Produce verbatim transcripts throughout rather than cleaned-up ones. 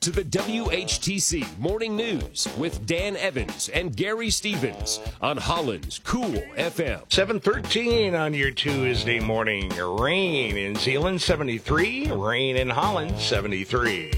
to the W H T C Morning News with Dan Evans and Gary Stevens on Holland's Cool F M. seven thirteen on your Tuesday morning. Rain in Zeeland, seventy-three. Rain in Holland, seventy-three.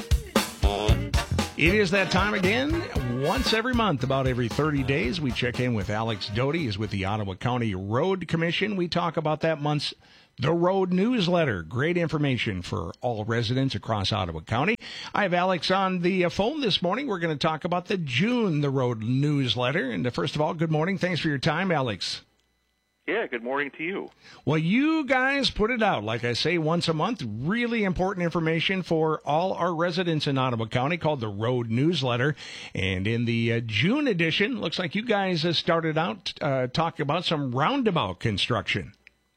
It is that time again. Once every month, about every thirty days, we check in with Alex Doty. He's with the Ottawa County Road Commission. We talk about that month's The Road newsletter. Great information for all residents across Ottawa County. I have Alex on the phone this morning. We're going to talk about the June The Road newsletter. And first of all, good morning. Thanks for your time, Alex. Yeah, good morning to you. Well, you guys put it out, like I say, once a month. Really important information for all our residents in Ottawa County called the Road Newsletter. And in the uh, June edition, looks like you guys uh, started out uh, talking about some roundabout construction.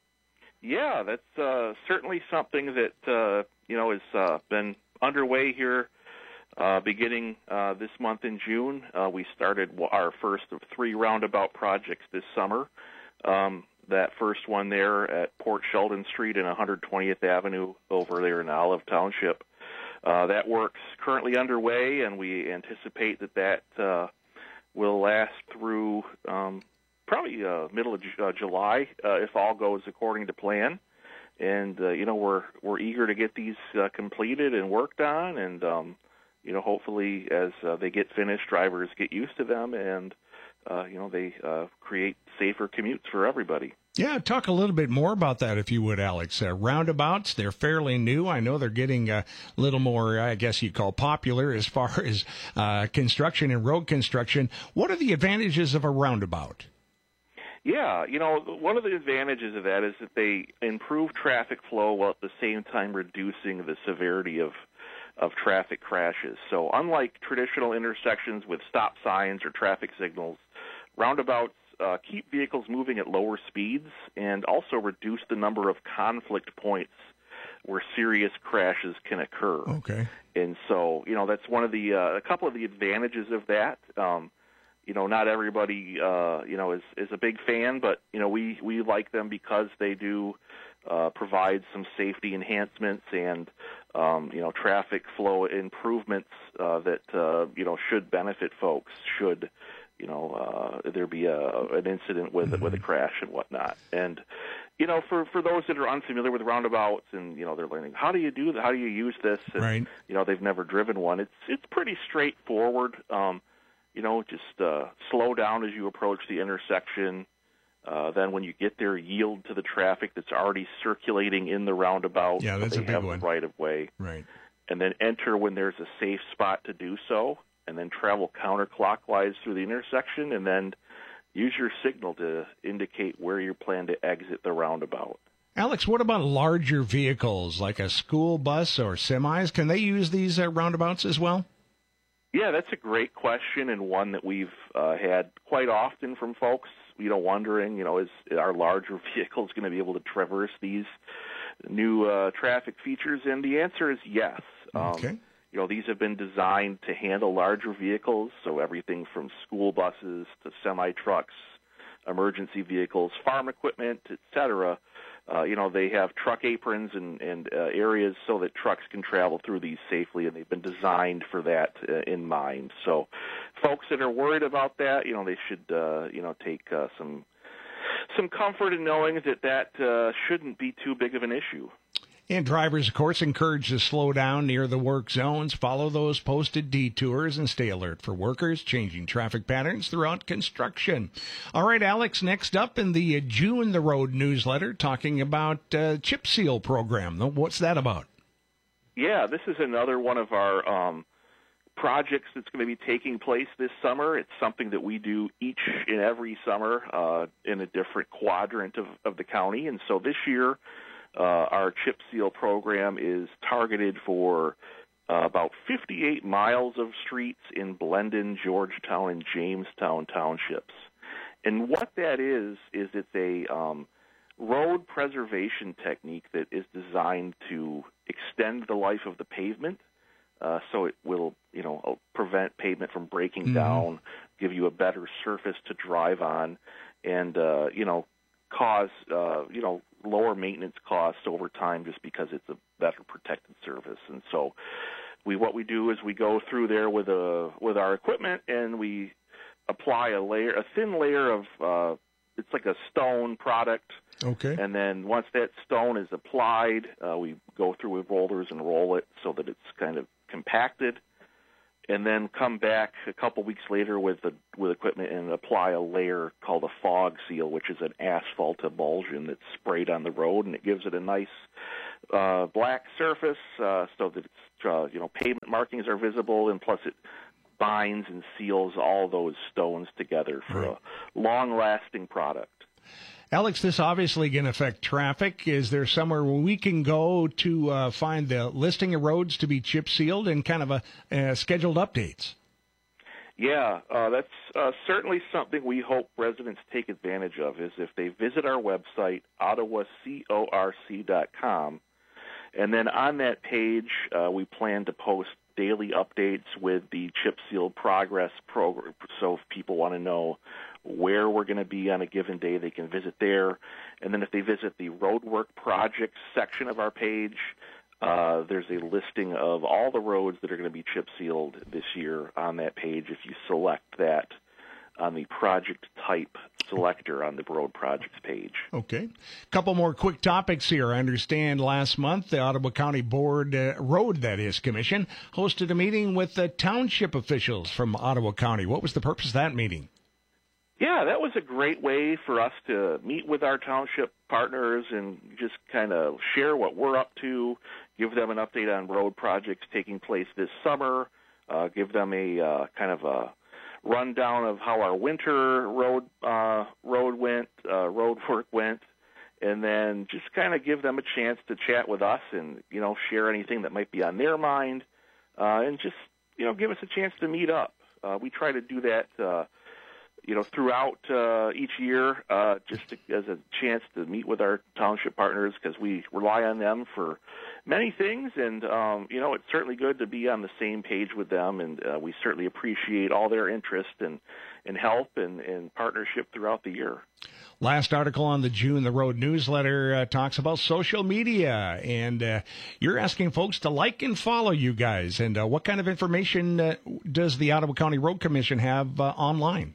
Yeah, that's uh, certainly something that, uh, you know, has uh, been underway here uh, beginning uh, this month in June. Uh, we started our first of three roundabout projects this summer. Um, that first one there at Port Sheldon Street and one hundred twentieth Avenue over there in Olive Township. Uh, that work's currently underway, and we anticipate that that uh, will last through um, probably uh, middle of uh, July uh, if all goes according to plan. And, uh, you know, we're we're eager to get these uh, completed and worked on, and, um, you know, hopefully as uh, they get finished, drivers get used to them and Uh, you know, they uh, create safer commutes for everybody. Yeah, talk a little bit more about that, if you would, Alex. Uh, roundabouts, they're fairly new. I know they're getting a little more, I guess you'd call popular as far as uh, construction and road construction. What are the advantages of a roundabout? Yeah, you know, one of the advantages of that is that they improve traffic flow while at the same time reducing the severity of of traffic crashes. So unlike traditional intersections with stop signs or traffic signals, roundabouts uh, keep vehicles moving at lower speeds and also reduce the number of conflict points where serious crashes can occur. Okay. And so, you know, that's one of the, uh, a couple of the advantages of that. Um, you know, not everybody, uh, you know, is, is a big fan, but, you know, we, we like them because they do uh, provide some safety enhancements and, um, you know, traffic flow improvements uh, that, uh, you know, should benefit folks should, you know, uh, there be a, an incident with mm-hmm. with a crash and whatnot. And, you know, for, for those that are unfamiliar with roundabouts and, you know, they're learning, how do you do that? How do you use this? And, right. you know, they've never driven one. It's, it's pretty straightforward. Um, you know, just uh, slow down as you approach the intersection. Uh, then when you get there, yield to the traffic that's already circulating in the roundabout. Yeah, that's so a they big have one. The right of way. Right. And then enter when there's a safe spot to do so, and then travel counterclockwise through the intersection, and then use your signal to indicate where you plan to exit the roundabout. Alex, what about larger vehicles like a school bus or semis? Can they use these uh, roundabouts as well? Yeah, that's a great question, and one that we've uh, had quite often from folks, you know, wondering, you know, is our larger vehicles going to be able to traverse these new uh, traffic features? And the answer is yes. Okay. Um, you know, these have been designed to handle larger vehicles, so everything from school buses to semi-trucks, emergency vehicles, farm equipment, et cetera. Uh, you know, they have truck aprons and, and uh, areas so that trucks can travel through these safely, and they've been designed for that uh, in mind. So folks that are worried about that, you know, they should, uh, you know, take uh, some some comfort in knowing that that uh, shouldn't be too big of an issue. And drivers, of course, encouraged to slow down near the work zones, follow those posted detours, and stay alert for workers changing traffic patterns throughout construction. All right, Alex, next up in the June The Road newsletter, talking about uh, Chip Seal program. What's that about? Yeah, this is another one of our um, projects that's going to be taking place this summer. It's something that we do each and every summer uh, in a different quadrant of, of the county. And so this year, Uh, our Chip Seal program is targeted for uh, about fifty-eight miles of streets in Blendon, Georgetown, and Jamestown townships. And what that is, is it's a um, road preservation technique that is designed to extend the life of the pavement, uh, so it will, you know, prevent pavement from breaking mm-hmm. down, give you a better surface to drive on, and, uh, you know, cause, uh, you know, lower maintenance costs over time just because it's a better protected surface. And so we what we do is we go through there with a with our equipment, and we apply a layer, a thin layer of uh, it's like a stone product. Okay. And then once that stone is applied, uh, we go through with rollers and roll it so that it's kind of compacted, and then come back a couple weeks later with the with equipment and apply a layer called a fog seal, which is an asphalt emulsion that's sprayed on the road, and it gives it a nice uh, black surface uh, so that it's, uh, you know, pavement markings are visible, and plus it binds and seals all those stones together for right. a long-lasting product. Alex, this obviously can affect traffic. Is there somewhere where we can go to uh, find the listing of roads to be chip sealed and kind of a uh, scheduled updates? Yeah, uh, that's uh, certainly something we hope residents take advantage of, is if they visit our website, ottawa corc dot com, and then on that page uh, we plan to post daily updates with the chip seal progress program, so if people want to know where we're going to be on a given day, they can visit there. And then if they visit the roadwork projects section of our page, uh, there's a listing of all the roads that are going to be chip sealed this year on that page if you select that on the project type selector on the road projects page. Okay. A couple more quick topics here. I understand last month the Ottawa County Board, uh, Road, that is, Commission, hosted a meeting with the township officials from Ottawa County. What was the purpose of that meeting? Yeah, that was a great way for us to meet with our township partners and just kind of share what we're up to, give them an update on road projects taking place this summer, uh, give them a uh, kind of a rundown of how our winter road uh, road went, uh, road work went, and then just kind of give them a chance to chat with us and, you know, share anything that might be on their mind, uh, and just, you know, give us a chance to meet up. Uh, we try to do that uh you know, throughout uh, each year, uh, just to, as a chance to meet with our township partners, because we rely on them for many things, and, um, you know, it's certainly good to be on the same page with them, and uh, we certainly appreciate all their interest and, and help and, and partnership throughout the year. Last article on the June the Road newsletter uh, talks about social media, and uh, you're asking folks to like and follow you guys, and uh, what kind of information uh, does the Ottawa County Road Commission have uh, online?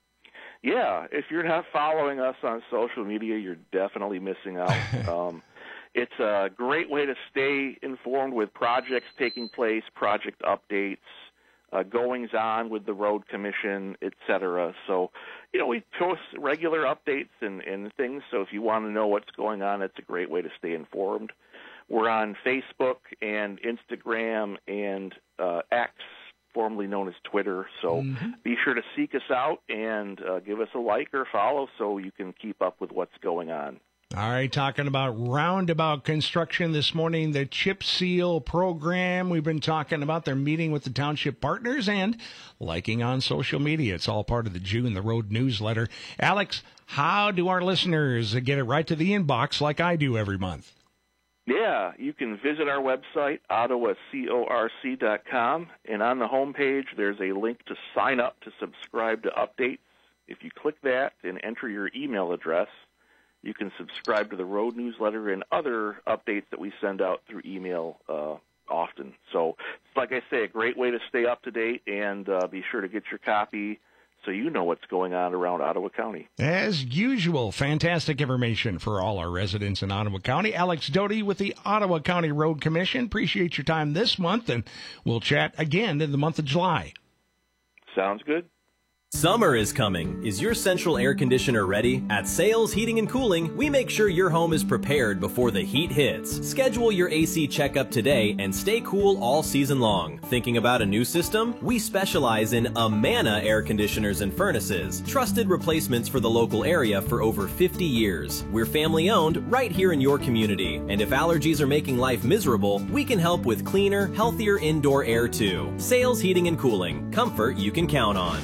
Yeah, if you're not following us on social media, you're definitely missing out. um, it's a great way to stay informed with projects taking place, project updates, uh, goings-on with the Road Commission, et cetera. So, you know, we post regular updates and, and things, so if you want to know what's going on, it's a great way to stay informed. We're on Facebook and Instagram and uh, X, formerly known as Twitter, so mm-hmm. be sure to seek us out and uh, give us a like or follow so you can keep up with what's going on. All right, talking about roundabout construction this morning, the chip seal program. We've been talking about their meeting with the township partners and liking on social media. It's all part of the June the Road newsletter. Alex, how do our listeners get it right to the inbox like I do every month? Yeah, you can visit our website, ottawa corc dot com, and on the homepage there's a link to sign up to subscribe to updates. If you click that and enter your email address, you can subscribe to the road newsletter and other updates that we send out through email uh, often. So, like I say, a great way to stay up to date, and uh, be sure to get your copy so you know what's going on around Ottawa County. As usual, fantastic information for all our residents in Ottawa County. Alex Doty with the Ottawa County Road Commission. Appreciate your time this month, and we'll chat again in the month of July. Sounds good. Summer is coming. Is your central air conditioner ready? At Sales Heating and Cooling, we make sure your home is prepared before the heat hits. Schedule your A C checkup today and stay cool all season long. Thinking about a new system? We specialize in Amana air conditioners and furnaces, trusted replacements for the local area for over fifty years. We're family owned right here in your community. And if allergies are making life miserable, we can help with cleaner, healthier indoor air too. Sales Heating and Cooling. Comfort you can count on.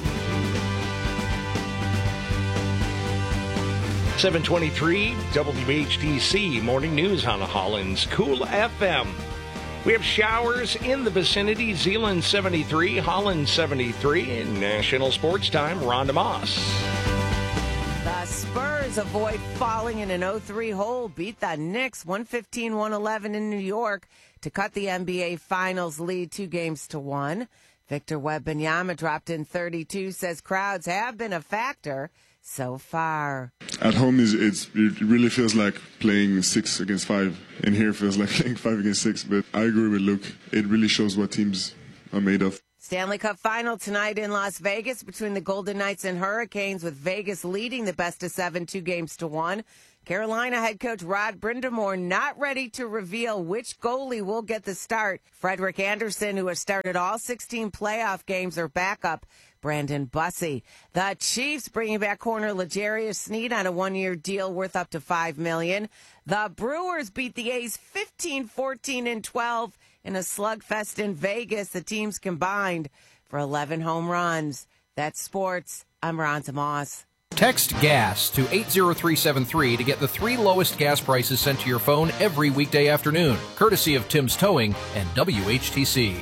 seven twenty-three W H T C Morning News on Holland's Cool F M. We have showers in the vicinity. Zeeland seventy-three, Holland seventy-three, and National Sports Time, Rhonda Moss. Spurs avoid falling in an oh three hole, beat the Knicks one fifteen one eleven in New York to cut the N B A Finals lead two games to one. Victor Wembanyama dropped in thirty-two, says crowds have been a factor so far. At home, is it's, it really feels like playing six against five, and here it feels like playing five against six. But I agree with Luke. It really shows what teams are made of. Stanley Cup final tonight in Las Vegas between the Golden Knights and Hurricanes, with Vegas leading the best of seven, two games to one. Carolina head coach Rod Brind'Amour not ready to reveal which goalie will get the start. Frederik Andersen, who has started all sixteen playoff games, or backup Brandon Bussey. The Chiefs bringing back corner L'Jarius Sneed on a one-year deal worth up to five million dollars. The Brewers beat the A's fifteen fourteen and twelve in a slugfest in Vegas. The teams combined for eleven home runs. That's sports. I'm Ronza Moss. Text GAS to eight zero three seven three to get the three lowest gas prices sent to your phone every weekday afternoon, courtesy of Tim's Towing and W H T C.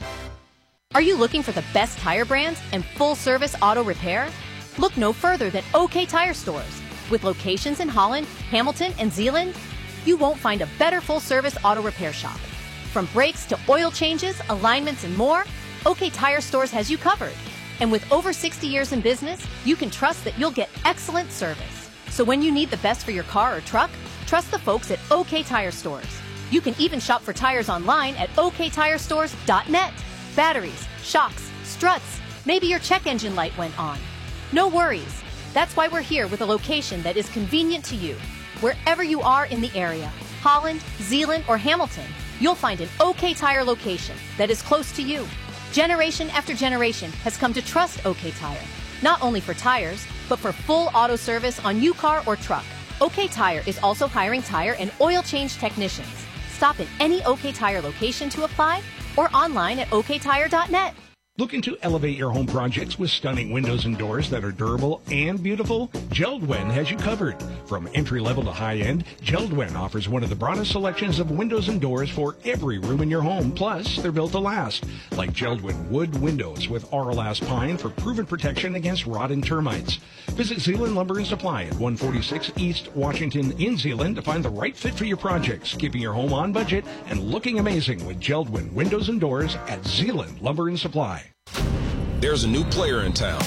Are you looking for the best tire brands and full-service auto repair? Look no further than OK Tire Stores. With locations in Holland, Hamilton, and Zeeland, you won't find a better full-service auto repair shop. From brakes to oil changes, alignments, and more, OK Tire Stores has you covered. And with over sixty years in business, you can trust that you'll get excellent service. So when you need the best for your car or truck, trust the folks at OK Tire Stores. You can even shop for tires online at O K tire stores dot net. Batteries, shocks, struts, maybe your check engine light went on. No worries. That's why we're here with a location that is convenient to you. Wherever you are in the area, Holland, Zeeland, or Hamilton, you'll find an OK Tire location that is close to you. Generation after generation has come to trust OK Tire, not only for tires, but for full auto service on your car or truck. OK Tire is also hiring tire and oil change technicians. Stop at any OK Tire location to apply or online at O K tire dot net. Looking to elevate your home projects with stunning windows and doors that are durable and beautiful? Jeld-Wen has you covered. From entry-level to high-end, Jeld-Wen offers one of the broadest selections of windows and doors for every room in your home. Plus, they're built to last, like Jeld-Wen wood windows with Auralast pine for proven protection against rot and termites. Visit Zeeland Lumber and Supply at one forty-six East Washington in Zeeland to find the right fit for your projects, keeping your home on budget and looking amazing with Jeld-Wen windows and doors at Zeeland Lumber and Supply. There's a new player in town.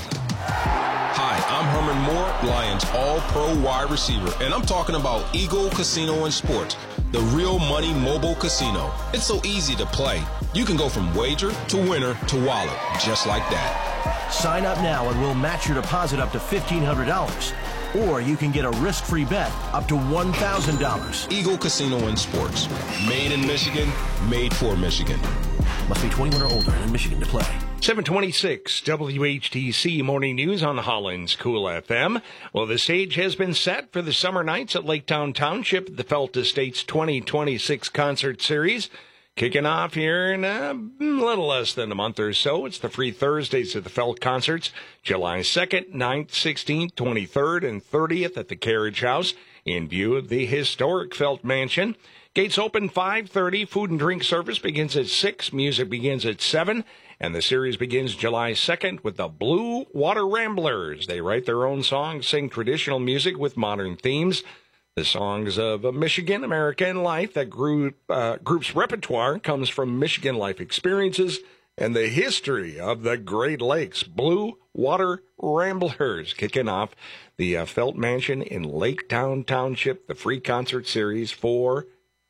Hi, I'm Herman Moore, Lions All-Pro wide receiver, and I'm talking about Eagle Casino and Sports, the real money mobile casino. It's so easy to play. You can go from wager to winner to wallet, just like that. Sign up now and we'll match your deposit up to fifteen hundred dollars. Or you can get a risk-free bet up to one thousand dollars. Eagle Casino and Sports. Made in Michigan, made for Michigan. Must be twenty-one or older and in Michigan to play. seven twenty-six W H T C Morning News on Holland's Cool F M. Well, the stage has been set for the summer nights at Laketown Township, the Felt Estates twenty twenty-six concert series. Kicking off here in a little less than a month or so. It's the free Thursdays at the Felt Concerts, July second, ninth, sixteenth, twenty-third, and thirtieth at the Carriage House in view of the historic Felt Mansion. Gates open five thirty. Food and drink service begins at six. Music begins at seven. And the series begins July second with the Blue Water Ramblers. They write their own songs, sing traditional music with modern themes. The songs of Michigan, America, and life. That group, uh, group's repertoire comes from Michigan life experiences and the history of the Great Lakes. Blue Water Ramblers kicking off the uh, Felt Mansion in Laketown Township, the free concert series for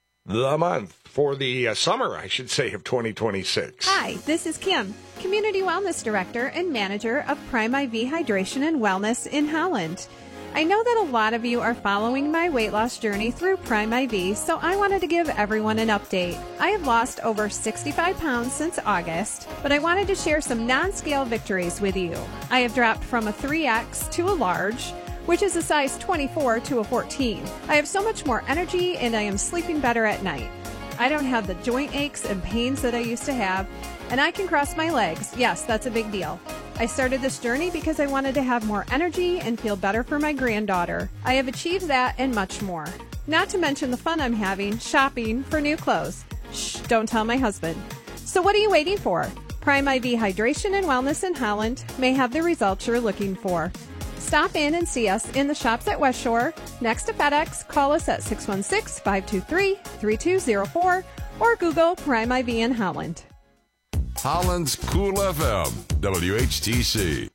the month, for the uh, summer, I should say, of twenty twenty-six. Hi, this is Kim, Community Wellness Director and Manager of Prime I V Hydration and Wellness in Holland. I know that a lot of you are following my weight loss journey through Prime I V, so I wanted to give everyone an update. I have lost over sixty-five pounds since August, but I wanted to share some non-scale victories with you. I have dropped from a three X to a large, which is a size twenty-four to a fourteen. I have so much more energy and I am sleeping better at night. I don't have the joint aches and pains that I used to have, and I can cross my legs. Yes, that's a big deal. I started this journey because I wanted to have more energy and feel better for my granddaughter. I have achieved that and much more. Not to mention the fun I'm having shopping for new clothes. Shh, don't tell my husband. So what are you waiting for? Prime I V Hydration and Wellness in Holland may have the results you're looking for. Stop in and see us in the shops at West Shore. Next to FedEx, call us at six one six, five two three, three two zero four or Google Prime I V in Holland. Holland's Cool F M, W H T C.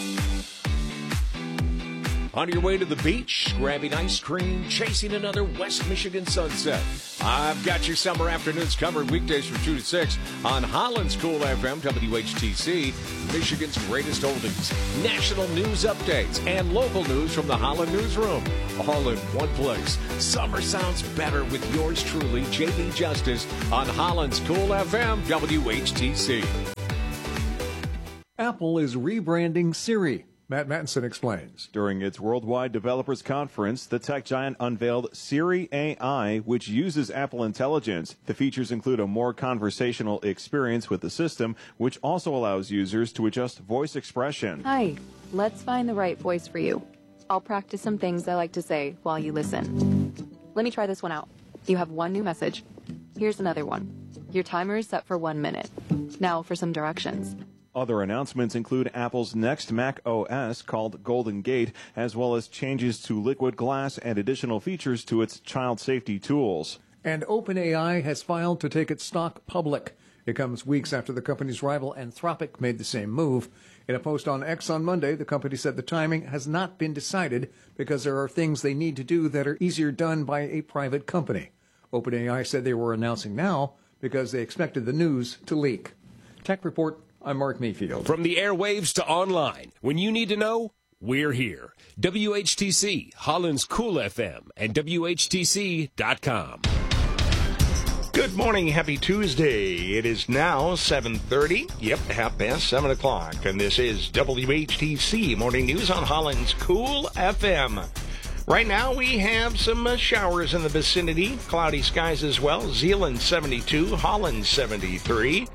On your way to the beach, grabbing ice cream, chasing another West Michigan sunset. I've got your summer afternoons covered weekdays from two to six on Holland's Cool F M, W H T C, Michigan's greatest oldies, national news updates, and local news from the Holland Newsroom. All in one place. Summer sounds better with yours truly, J D Justice, on Holland's Cool F M, W H T C. Apple is rebranding Siri. Matt Mattinson explains. During its Worldwide Developers Conference, the tech giant unveiled Siri A I, which uses Apple Intelligence. The features include a more conversational experience with the system, which also allows users to adjust voice expression. Hi, let's find the right voice for you. I'll practice some things I like to say while you listen. Let me try this one out. You have one new message. Here's another one. Your timer is set for one minute. Now for some directions. Other announcements include Apple's next Mac O S called Golden Gate, as well as changes to Liquid Glass and additional features to its child safety tools. And OpenAI has filed to take its stock public. It comes weeks after the company's rival Anthropic made the same move. In a post on X on Monday, the company said the timing has not been decided because there are things they need to do that are easier done by a private company. OpenAI said they were announcing now because they expected the news to leak. Tech Report. I'm Mark Mayfield. From the airwaves to online, when you need to know, we're here. W H T C, Holland's Cool F M, and W H T C dot com. Good morning. Happy Tuesday. It is now seven thirty. Yep, half past seven o'clock. And this is W H T C Morning News on Holland's Cool F M. Right now we have some uh, showers in the vicinity. Cloudy skies as well. Zeeland seventy-two, Holland seventy-three.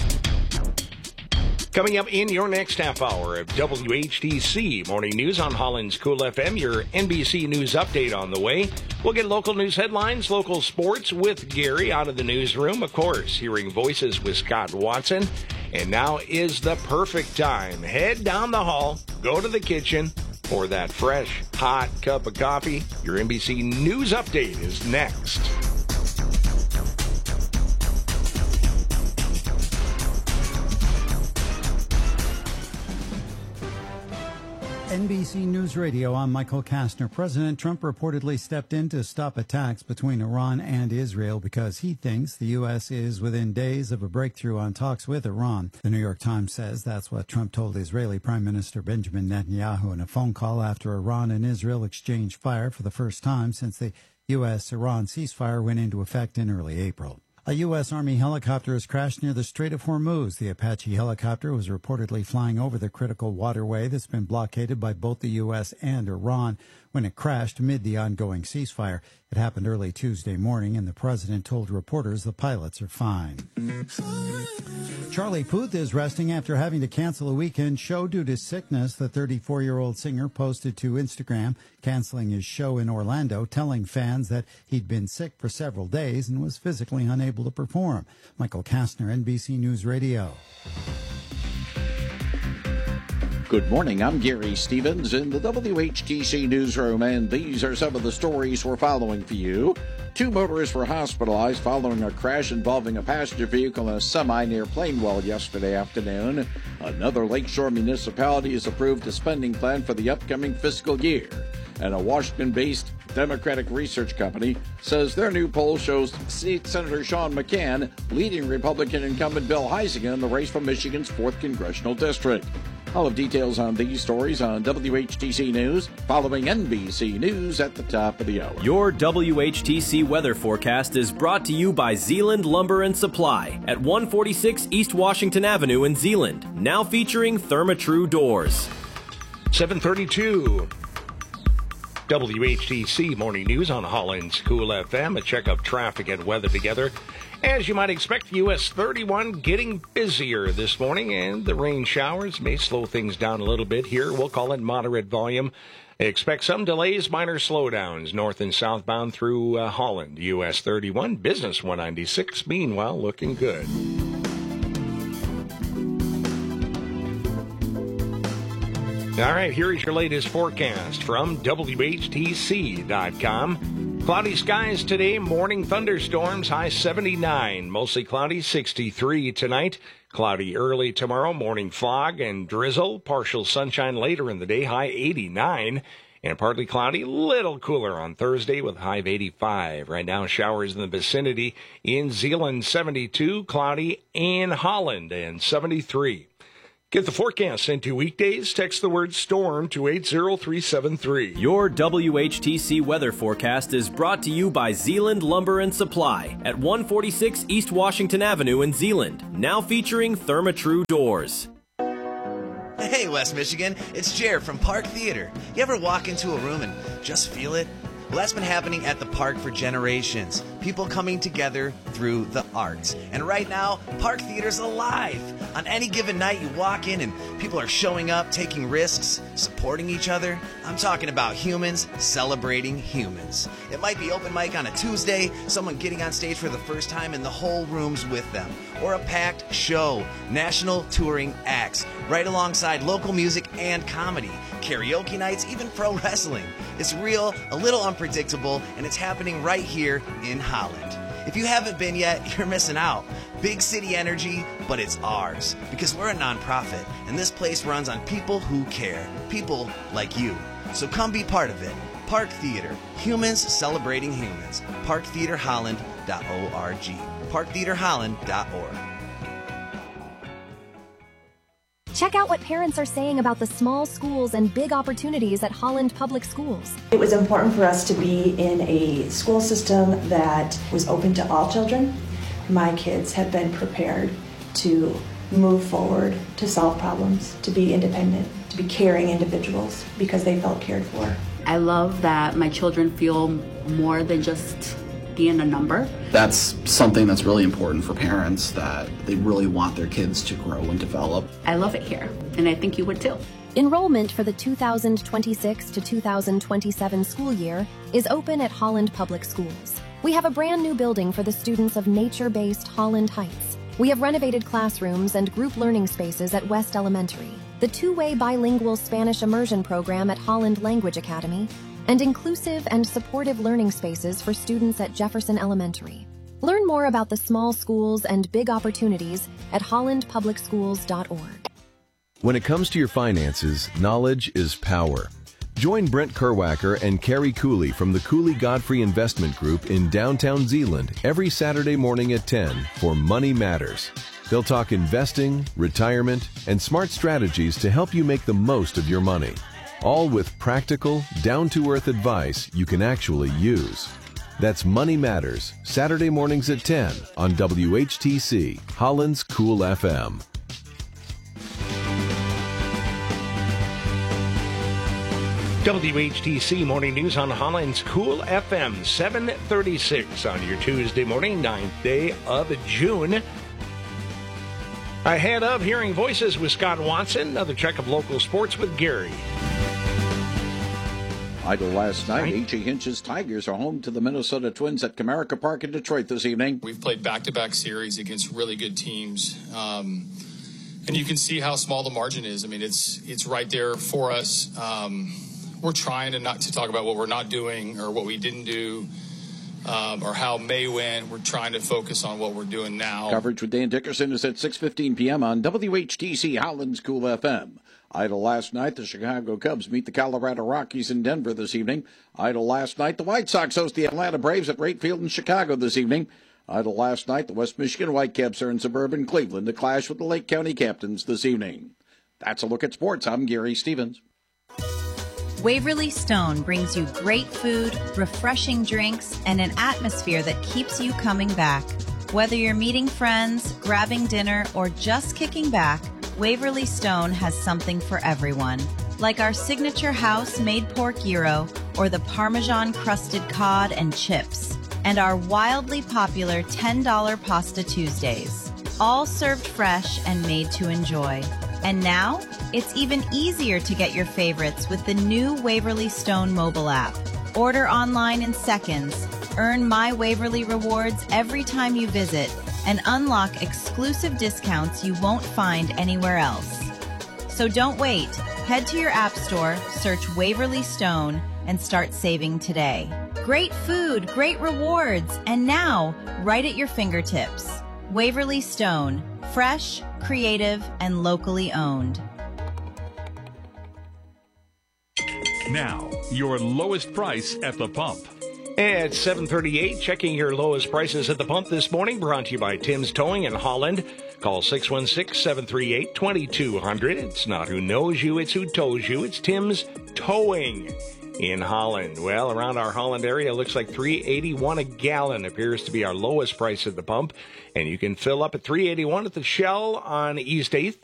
Coming up in your next half hour of W H T C Morning News on Holland's Cool F M, your N B C News update on the way. We'll get local news headlines, local sports with Gary out of the newsroom. Of course, hearing voices with Scott Watson. And now is the perfect time. Head down the hall, go to the kitchen for that fresh, hot cup of coffee. Your N B C News update is next. N B C News Radio, I'm Michael Kastner. President Trump reportedly stepped in to stop attacks between Iran and Israel because he thinks the U S is within days of a breakthrough on talks with Iran. The New York Times says that's what Trump told Israeli Prime Minister Benjamin Netanyahu in a phone call after Iran and Israel exchanged fire for the first time since the U S Iran ceasefire went into effect in early April. A U S. Army helicopter has crashed near the Strait of Hormuz. The Apache helicopter was reportedly flying over the critical waterway that's been blockaded by both the U S and Iran when it crashed amid the ongoing ceasefire. It happened early Tuesday morning, and the president told reporters the pilots are fine. Charlie Puth is resting after having to cancel a weekend show due to sickness. The thirty-four-year-old singer posted to Instagram, canceling his show in Orlando, telling fans that he'd been sick for several days and was physically unable to perform. Michael Kastner, N B C News Radio. Good morning. I'm Gary Stevens in the W H T C newsroom, and these are some of the stories we're following for you. Two motorists were hospitalized following a crash involving a passenger vehicle and a semi near Plainwell yesterday afternoon. Another Lakeshore municipality has approved a spending plan for the upcoming fiscal year. And a Washington-based Democratic research company says their new poll shows State Senator Sean McCann leading Republican incumbent Bill Huizenga in the race for Michigan's fourth Congressional District. I'll have details on these stories on W H T C News following N B C News at the top of the hour. Your W H T C weather forecast is brought to you by Zeeland Lumber and Supply at one forty-six East Washington Avenue in Zeeland, now featuring Therma-Tru doors. seven thirty-two. W H T C Morning News on Holland's Cool F M. A check of traffic and weather together. As you might expect, U S thirty-one getting busier this morning, and the rain showers may slow things down a little bit here. We'll call it moderate volume. Expect some delays, minor slowdowns north and southbound through uh, Holland. U S thirty-one, Business one ninety-six, meanwhile, looking good. All right, here is your latest forecast from W H T C dot com. Cloudy skies today, morning thunderstorms, high seventy-nine. Mostly cloudy, sixty-three tonight. Cloudy early tomorrow, morning fog and drizzle. Partial sunshine later in the day, high eighty-nine. And partly cloudy, little cooler on Thursday with a high of eighty-five. Right now, showers in the vicinity. In Zeeland, seventy-two. Cloudy in Holland, and seventy-three. Get the forecast sent to weekdays. Text the word STORM to eight zero three seven three. Your W H T C weather forecast is brought to you by Zeeland Lumber and Supply at one forty-six East Washington Avenue in Zeeland. Now featuring Therma-Tru doors. Hey, West Michigan, it's Jared from Park Theater. You ever walk into a room and just feel it? Well, that's been happening at the park for generations. People coming together through the arts. And right now, Park Theater's alive. On any given night, you walk in and people are showing up, taking risks, supporting each other. I'm talking about humans celebrating humans. It might be open mic on a Tuesday, someone getting on stage for the first time and the whole room's with them. Or a packed show, national touring acts, right alongside local music and comedy, karaoke nights, even pro wrestling. It's real, a little unpredictable, and it's happening right here in Holland. If you haven't been yet, you're missing out. Big city energy, but it's ours. Because we're a nonprofit, and this place runs on people who care. People like you. So come be part of it. Park Theater. Humans celebrating humans. park theater holland dot org. park theater holland dot org. Check out what parents are saying about the small schools and big opportunities at Holland Public Schools. It was important for us to be in a school system that was open to all children. My kids have been prepared to move forward, to solve problems, to be independent, to be caring individuals because they felt cared for. I love that my children feel more than just being a number. That's something that's really important for parents, that they really want their kids to grow and develop. I love it here, and I think you would too. Enrollment for the two thousand twenty-six to two thousand twenty-seven school year is open at Holland Public Schools. We have a brand new building for the students of nature-based Holland Heights. We have renovated classrooms and group learning spaces at West Elementary, the two-way bilingual Spanish immersion program at Holland Language Academy, and inclusive and supportive learning spaces for students at Jefferson Elementary. Learn more about the small schools and big opportunities at holland public schools dot org. When it comes to your finances, knowledge is power. Join Brent Kerwacker and Carrie Cooley from the Cooley Godfrey Investment Group in downtown Zeeland every Saturday morning at ten for Money Matters. They'll talk investing, retirement, and smart strategies to help you make the most of your money. All with practical, down-to-earth advice you can actually use. That's Money Matters, Saturday mornings at ten on W H T C, Holland's Cool F M. W H T C Morning News on Holland's Cool F M, seven thirty-six on your Tuesday morning, ninth day of June. Ahead of Hearing Voices with Scott Watson, another check of local sports with Gary. Idle last night, A J Hinch's Tigers are home to the Minnesota Twins at Comerica Park in Detroit this evening. We've played back-to-back series against really good teams, um, and you can see how small the margin is. I mean, it's it's right there for us. Um, we're trying to not to talk about what we're not doing or what we didn't do, um, or how May went. We're trying to focus on what we're doing now. Coverage with Dan Dickerson is at six fifteen p.m. on W H T C Holland's Cool F M. Idle last night, the Chicago Cubs meet the Colorado Rockies in Denver this evening. Idle last night, the White Sox host the Atlanta Braves at Wright Field in Chicago this evening. Idle last night, the West Michigan Whitecaps are in suburban Cleveland to clash with the Lake County Captains this evening. That's a look at sports. I'm Gary Stevens. Waverly Stone brings you great food, refreshing drinks, and an atmosphere that keeps you coming back. Whether you're meeting friends, grabbing dinner, or just kicking back, Waverly Stone has something for everyone. Like our signature house-made pork gyro or the Parmesan-crusted cod and chips. And our wildly popular ten dollar Pasta Tuesdays. All served fresh and made to enjoy. And now, it's even easier to get your favorites with the new Waverly Stone mobile app. Order online in seconds, earn My Waverly rewards every time you visit, and unlock exclusive discounts you won't find anywhere else. So don't wait. Head to your app store, search Waverly Stone, and start saving today. Great food, great rewards, and now right at your fingertips. Waverly Stone, fresh, creative, and locally owned. Now, your lowest price at the pump. At seven thirty-eight, checking your lowest prices at the pump this morning, brought to you by Tim's Towing in Holland. Call six one six, seven three eight, two two zero zero. It's not who knows you, it's who tows you. It's Tim's Towing in Holland. Well, around our Holland area, it looks like three eighty-one a gallon appears to be our lowest price at the pump. And you can fill up at three eighty-one at the Shell on East eighth.